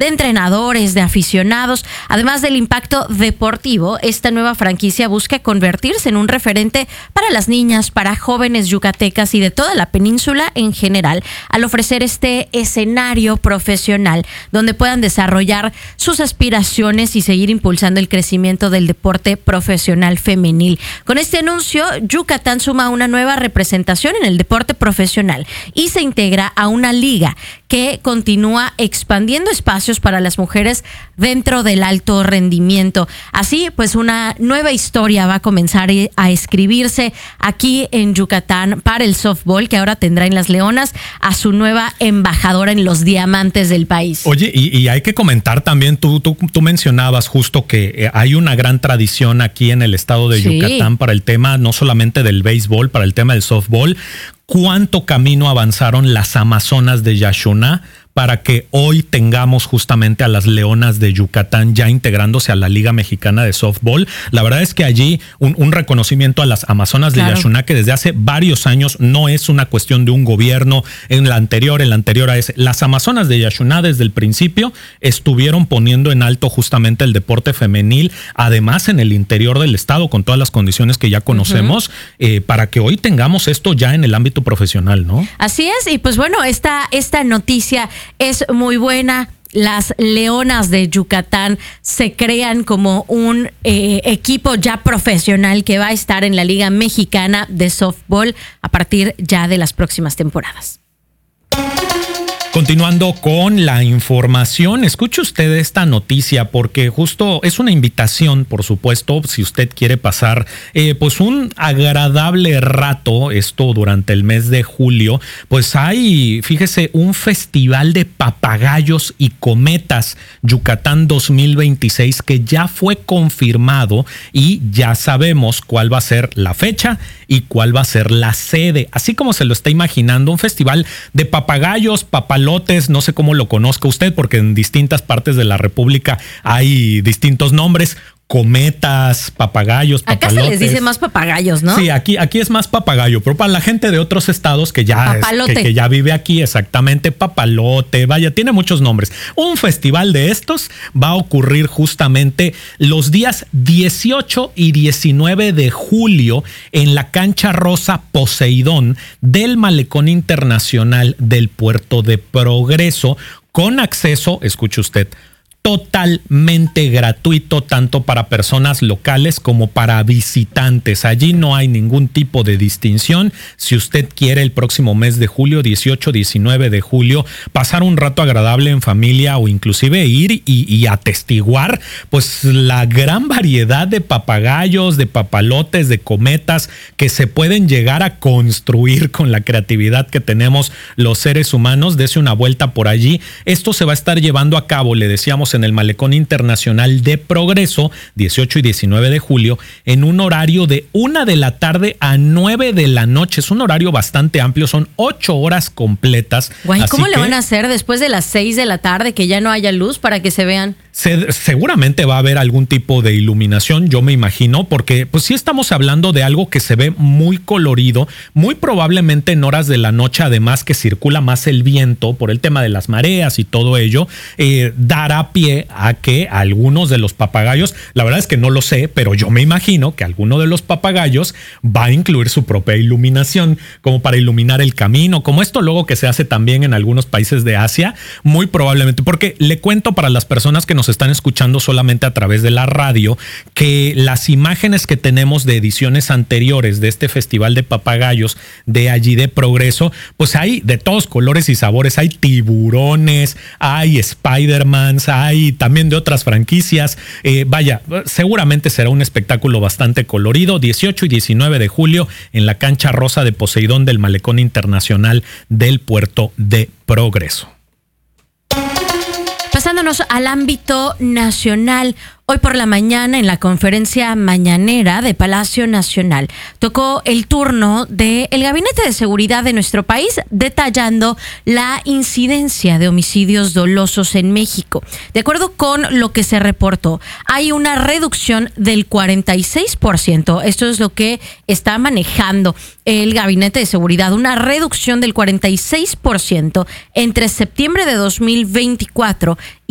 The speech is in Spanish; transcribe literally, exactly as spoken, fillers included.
de entrenadores, de aficionados. Además del impacto deportivo, esta nueva franquicia busca convertirse en un referente para las niñas, para jóvenes yucatecas y de toda la península en general, al ofrecer este escenario profesional donde puedan desarrollar sus aspiraciones y seguir impulsando el crecimiento del deporte profesional femenil. Con este anuncio, Yucatán suma una nueva representación en el deporte profesional y se integra a una liga que continúa expandiendo espacios para las mujeres dentro del alto rendimiento. Así, pues una nueva historia va a comenzar a escribirse aquí en Yucatán para el softball, que ahora tendrá en las Leonas a su nueva embajadora en los diamantes del país. Oye, y, y hay que comentar también, tú, tú, tú mencionabas justo que hay una gran tradición aquí en el estado de sí. Yucatán para el tema no solamente del béisbol, para el tema del softball. ¿Cuánto camino avanzaron las Amazonas de Yaxuná para que hoy tengamos justamente a las Leonas de Yucatán ya integrándose a la Liga Mexicana de Softball? La verdad es que allí un, un reconocimiento a las Amazonas claro. de Yaxuná, que desde hace varios años no es una cuestión de un gobierno, en la anterior, en la anterior a ese. Las Amazonas de Yaxuná desde el principio estuvieron poniendo en alto justamente el deporte femenil, además en el interior del estado, con todas las condiciones que ya conocemos, uh-huh. eh, para que hoy tengamos esto ya en el ámbito profesional, ¿no? Así es, y pues bueno, esta, esta noticia es muy buena. Las Leonas de Yucatán se crean como un eh, equipo ya profesional que va a estar en la Liga Mexicana de Softball a partir ya de las próximas temporadas. Continuando con la información, escuche usted esta noticia porque justo es una invitación, por supuesto, si usted quiere pasar eh, pues un agradable rato, esto durante el mes de julio, pues hay, fíjese, un festival de papagayos y cometas Yucatán dos mil veintiséis que ya fue confirmado y ya sabemos cuál va a ser la fecha y cuál va a ser la sede, así como se lo está imaginando, un festival de papagayos, papalotes, no sé cómo lo conozca usted, porque en distintas partes de la República hay distintos nombres. Cometas, papagayos, papalotes. Acá se les dice más papagayos, ¿no? Sí, aquí, aquí es más papagayo, pero para la gente de otros estados que ya, es, que, que ya vive aquí, exactamente, papalote, vaya, tiene muchos nombres. Un festival de estos va a ocurrir justamente los días dieciocho y diecinueve de julio en la Cancha Rosa Poseidón del Malecón Internacional del Puerto de Progreso, con acceso, escuche usted, totalmente gratuito tanto para personas locales como para visitantes. Allí no hay ningún tipo de distinción. Si usted quiere el próximo mes de julio, dieciocho, diecinueve de julio, pasar un rato agradable en familia o inclusive ir y, y atestiguar pues la gran variedad de papagayos, de papalotes, de cometas que se pueden llegar a construir con la creatividad que tenemos los seres humanos, dese una vuelta por allí. Esto se va a estar llevando a cabo, le decíamos, en el Malecón Internacional de Progreso, dieciocho y diecinueve de julio, en un horario de una de la tarde a nueve de la noche. Es un horario bastante amplio, son ocho horas completas. Guay, ¿cómo le van a hacer después de las seis de la tarde que ya no haya luz para que se vean? Se, seguramente va a haber algún tipo de iluminación, yo me imagino, porque pues sí estamos hablando de algo que se ve muy colorido, muy probablemente en horas de la noche, además que circula más el viento por el tema de las mareas y todo ello, eh, dará pie a que algunos de los papagayos, la verdad es que no lo sé, pero yo me imagino que alguno de los papagayos va a incluir su propia iluminación, como para iluminar el camino, como esto luego que se hace también en algunos países de Asia, muy probablemente, porque le cuento para las personas que nos están escuchando solamente a través de la radio, que las imágenes que tenemos de ediciones anteriores de este festival de papagayos de allí de Progreso, pues hay de todos colores y sabores, hay tiburones, hay Spider-Mans, hay también de otras franquicias, eh, vaya, seguramente será un espectáculo bastante colorido, dieciocho y diecinueve de julio en la Cancha Rosa de Poseidón del Malecón Internacional del Puerto de Progreso. Pasándonos al ámbito nacional, hoy por la mañana en la conferencia mañanera de Palacio Nacional tocó el turno del Gabinete de Seguridad de nuestro país, detallando la incidencia de homicidios dolosos en México. De acuerdo con lo que se reportó, hay una reducción del cuarenta y seis por ciento. Esto es lo que está manejando el Gabinete de Seguridad, una reducción del cuarenta y seis por ciento entre septiembre de dos mil veinticuatro